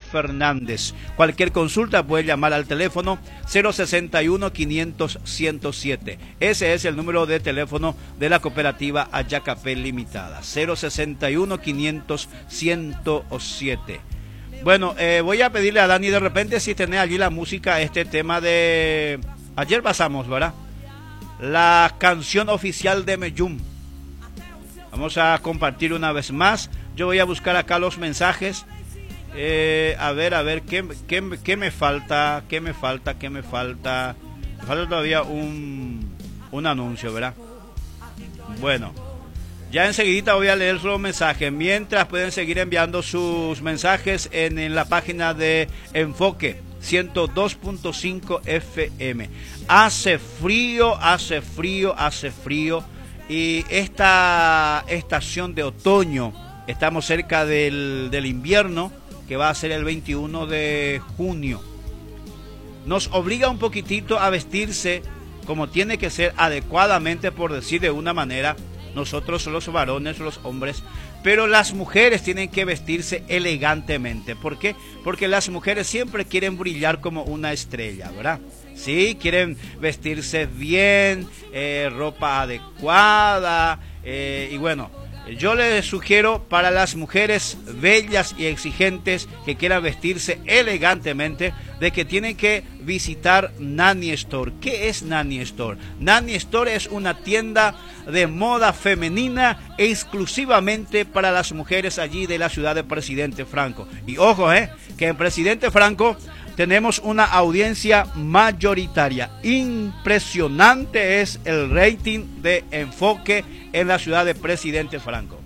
Fernández. Cualquier consulta puede llamar al teléfono 061-500-107. Ese es el número de teléfono de la cooperativa Ayacapé Limitada, 061-500-107. Bueno, voy a pedirle a Dani de repente si tenés allí la música, este tema de... Ayer pasamos, ¿verdad? La canción oficial de Medellín. Vamos a compartir una vez más. Yo voy a buscar acá los mensajes. A ver, ¿qué me falta? Me falta todavía un anuncio, ¿verdad? Bueno, ya enseguida voy a leer los mensajes. Mientras pueden seguir enviando sus mensajes en la página de Enfoque 102.5 FM. Hace frío. Y esta estación de otoño, estamos cerca del invierno, que va a ser el 21 de junio. Nos obliga un poquitito a vestirse como tiene que ser, adecuadamente, por decir de una manera. Nosotros los varones, los hombres, pero las mujeres tienen que vestirse elegantemente. ¿Por qué? Porque las mujeres siempre quieren brillar como una estrella, ¿verdad? Sí, quieren vestirse bien, ropa adecuada, y bueno, yo les sugiero para las mujeres bellas y exigentes que quieran vestirse elegantemente, de que tienen que visitar Nani Store. ¿Qué es Nani Store? Nani Store es una tienda de moda femenina exclusivamente para las mujeres allí de la ciudad de Presidente Franco. Y ojo, que en Presidente Franco tenemos una audiencia mayoritaria. Impresionante es el rating de Enfoque en la ciudad de Presidente Franco.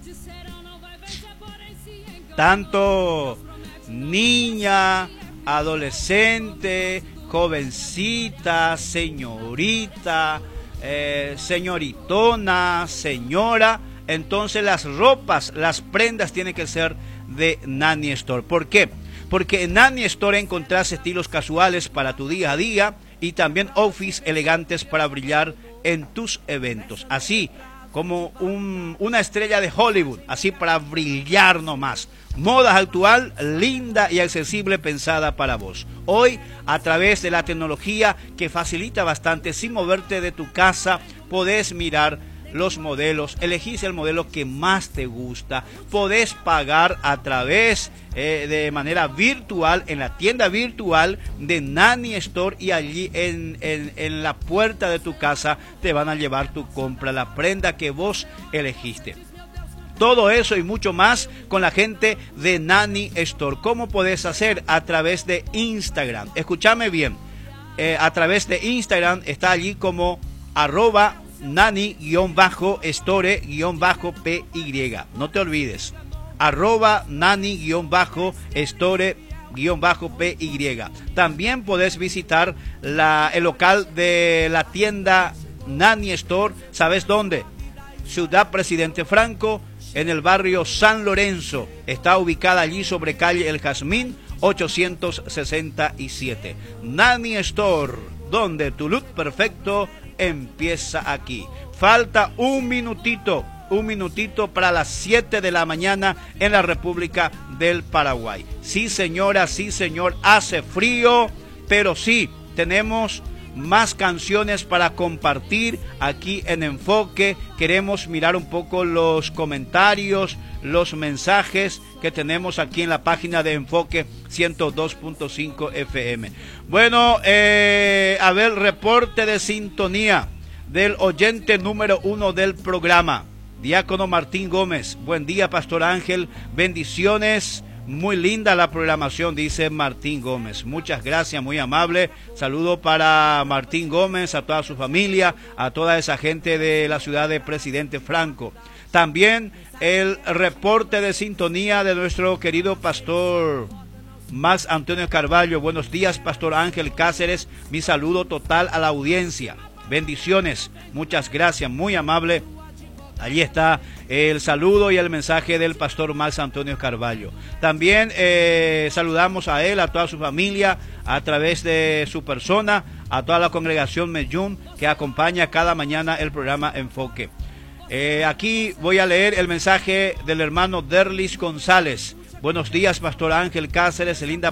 Tanto niña, adolescente, jovencita, señorita, señoritona, señora. Entonces las ropas, las prendas tienen que ser de Nani Store. ¿Por qué? Porque en Nani Store encontrás estilos casuales para tu día a día y también outfits elegantes para brillar en tus eventos. Así como una estrella de Hollywood, así para brillar nomás. Moda actual, linda y accesible, pensada para vos. Hoy, a través de la tecnología que facilita bastante, sin moverte de tu casa, podés mirar los modelos, elegís el modelo que más te gusta, podés pagar a través de manera virtual en la tienda virtual de Nani Store, y allí en la puerta de tu casa te van a llevar tu compra, la prenda que vos elegiste. Todo eso y mucho más con la gente de Nani Store. ¿Cómo podés hacer? A través de Instagram. Escúchame bien, a través de Instagram está allí como @nani-store-py. No te olvides, @nani-store-py. También podés visitar el local de la tienda Nani Store. ¿Sabes dónde? Ciudad Presidente Franco, en el barrio San Lorenzo. Está ubicada allí sobre calle El Jazmín 867. Nani Store, donde tu look perfecto empieza aquí. Falta un minutito para las 7 de la mañana en la República del Paraguay. Sí, señora, sí, señor, hace frío, pero sí, tenemos más canciones para compartir aquí en Enfoque. Queremos mirar un poco los comentarios, los mensajes que tenemos aquí en la página de Enfoque 102.5 FM. Bueno, a ver, reporte de sintonía del oyente número 1 del programa, Diácono Martín Gómez. Buen día, Pastor Ángel, bendiciones. Muy linda la programación, dice Martín Gómez. Muchas gracias, muy amable. Saludo para Martín Gómez, a toda su familia, a toda esa gente de la ciudad de Presidente Franco. También el reporte de sintonía de nuestro querido pastor Max Antonio Carvalho. Buenos días, Pastor Ángel Cáceres. Mi saludo total a la audiencia. Bendiciones. Muchas gracias, muy amable. Allí está el saludo y el mensaje del pastor Max Antonio Carvalho. También saludamos a él, a toda su familia, a través de su persona, a toda la congregación Medellín que acompaña cada mañana el programa Enfoque. Aquí voy a leer el mensaje del hermano Derlis González. Buenos días, Pastor Ángel Cáceres, linda